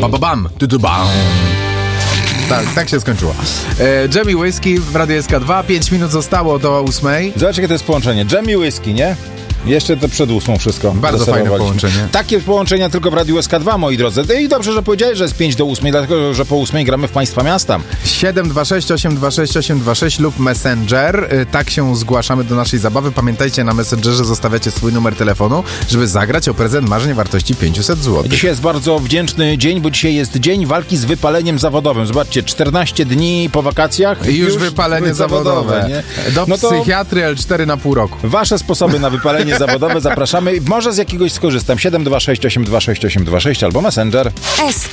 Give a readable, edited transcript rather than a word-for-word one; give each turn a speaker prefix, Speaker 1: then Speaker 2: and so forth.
Speaker 1: Bam, bam. Tak się skończyło. Jamie Whiskey w Radiu SK2. 5 minut zostało do 8.
Speaker 2: Zobacz, jakie to jest połączenie. Jamie Whiskey, nie? Jeszcze to przed 8 wszystko.
Speaker 1: Bardzo fajne połączenie.
Speaker 2: Takie połączenia tylko w Radiu SK2, moi drodzy. I dobrze, że powiedziałeś, że jest 5 do 8, dlatego, że po 8 gramy w Państwa Miasta.
Speaker 1: 726 826 826 lub Messenger. Tak się zgłaszamy do naszej zabawy. Pamiętajcie, na Messengerze zostawiacie swój numer telefonu, żeby zagrać o prezent marzeń wartości 500 zł.
Speaker 2: Dzisiaj jest bardzo wdzięczny dzień, bo dzisiaj jest dzień walki z wypaleniem zawodowym. Zobaczcie, 14 dni po wakacjach
Speaker 1: i już wypalenie zawodowe. Nie? Do psychiatry L4 na pół roku.
Speaker 2: Wasze sposoby na wypalenie zawodowe zapraszamy. Może z jakiegoś skorzystam. 726 826 826 albo Messenger.
Speaker 3: SK